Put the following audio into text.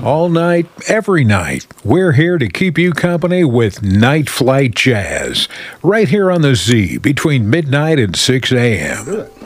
All night, every night, we're here to keep you company with Night Flight Jazz, right here on the Z between midnight and 6 a.m.